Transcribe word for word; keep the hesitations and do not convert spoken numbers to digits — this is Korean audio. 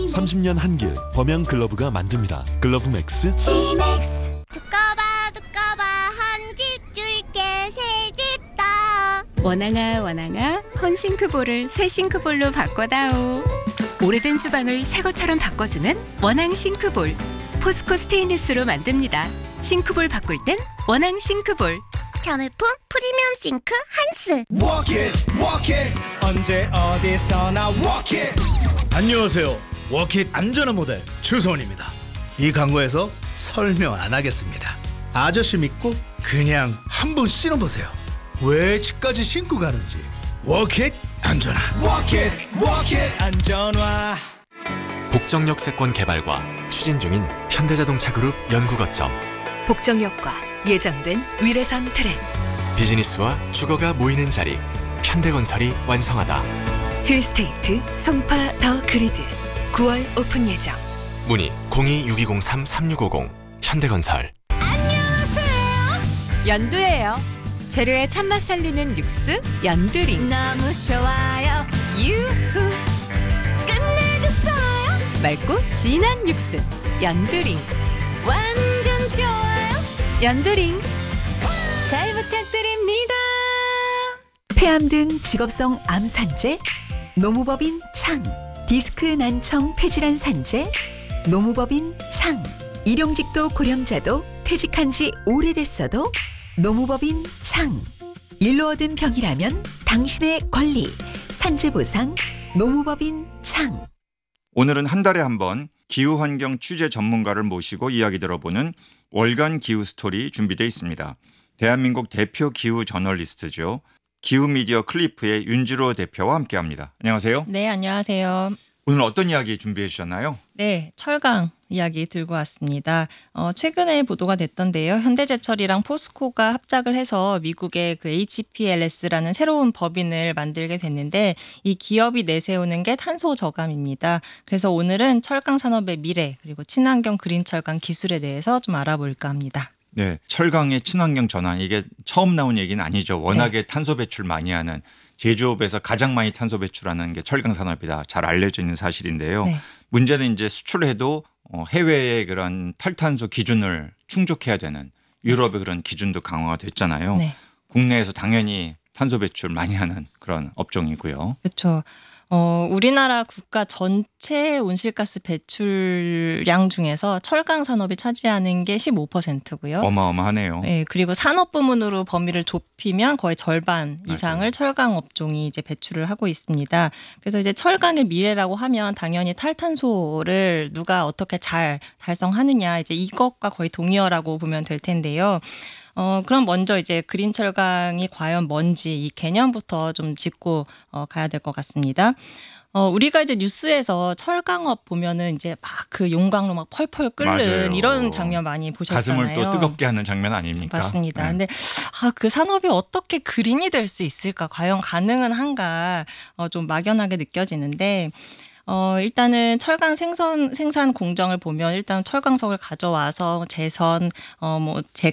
삼십 년 한길 범양 글러브가 만듭니다. 글러브 맥스 지넥스. 두꺼봐 두꺼봐 한 집 줄게 새 집 다. 원앙아 원앙아 헌싱크볼을 새 싱크볼로 바꿔다오. 오래된 주방을 새 것처럼 바꿔주는 원앙 싱크볼. 포스코 스테인리스로 만듭니다. 싱크볼 바꿀 땐 원앙 싱크볼. 자매품 프리미엄 싱크 한스. Walk it, walk it. 언제 어디서나 walk it. 안녕하세요. 워킷 안전한 모델 추소원입니다. 이 광고에서 설명 안 하겠습니다. 아저씨 믿고 그냥 한번 신어보세요. 왜 집까지 신고 가는지. 워킷 안전한. Walk it, walk it. 안전화. 복정역세권 개발과 추진 중인 현대자동차그룹 연구거점. 복정역과 예정된 위례선 트램. 비즈니스와 주거가 모이는 자리. 현대건설이 완성하다. 힐스테이트 송파 더 그리드 구월 오픈 예정. 문의 공이 육이공삼 삼육오공. 현대건설. 연두예요. 재료의 참맛 살리는 육수 연두링. 너무 좋아요. 유후. 끝내줬어요. 맑고 진한 육수 연두링. 완전 좋아요. 연두링. 잘 부탁드립니다. 폐암 등 직업성 암 산재, 노무법인 창, 디스크 난청 폐질환 산재, 노무법인 창, 일용직도 고령자도 퇴직한 지 오래됐어도 노무법인 창. 일로 얻은 병이라면 당신의 권리, 산재보상, 노무법인 창. 오늘은 한 달에 한 번 기후환경 취재 전문가를 모시고 이야기 들어보는 월간 기후 스토리 준비되어 있습니다. 대한민국 대표 기후 저널리스트죠. 기후미디어 클리프의 윤지로 대표와 함께합니다. 안녕하세요. 네, 안녕하세요. 오늘 어떤 이야기 준비해 주셨나요? 네, 철강 이야기 들고 왔습니다. 어, 최근에 보도가 됐던데요. 현대제철이랑 포스코가 합작을 해서 미국의 그 에이치피엘에스라는 새로운 법인을 만들게 됐는데 이 기업이 내세우는 게 탄소 저감입니다. 그래서 오늘은 철강 산업의 미래 그리고 친환경 그린 철강 기술에 대해서 좀 알아볼까 합니다. 네, 철강의 친환경 전환 이게 처음 나온 얘기는 아니죠. 워낙에 네. 탄소 배출 많이 하는 제조업에서 가장 많이 탄소 배출하는 게 철강 산업이다. 잘 알려져 있는 사실인데요. 네. 문제는 이제 수출해도 해외의 그런 탈탄소 기준을 충족해야 되는 유럽의 그런 기준도 강화가 됐잖아요. 네. 국내에서 당연히 탄소 배출 많이 하는 그런 업종이고요. 그렇죠. 어, 우리나라 국가 전체 온실가스 배출량 중에서 철강 산업이 차지하는 게 십오 퍼센트고요. 어마어마하네요. 네, 그리고 산업 부문으로 범위를 좁히면 거의 절반 이상을 맞아요. 철강 업종이 이제 배출을 하고 있습니다. 그래서 이제 철강의 미래라고 하면 당연히 탈탄소를 누가 어떻게 잘 달성하느냐 이제 이것과 거의 동의어라고 보면 될 텐데요. 어, 그럼 먼저 이제 그린 철강이 과연 뭔지 이 개념부터 좀 짚고 어, 가야 될 것 같습니다. 어, 우리가 이제 뉴스에서 철강업 보면은 이제 막 그 용광로 막 펄펄 끓는 맞아요. 이런 장면 많이 보셨잖아요. 가슴을 또 뜨겁게 하는 장면 아닙니까? 맞습니다. 네. 근데 아, 그 산업이 어떻게 그린이 될 수 있을까? 과연 가능은 한가? 어, 좀 막연하게 느껴지는데 어, 일단은 철강 생선, 생산 공정을 보면 일단 철강석을 가져와서 재선, 어, 뭐, 재,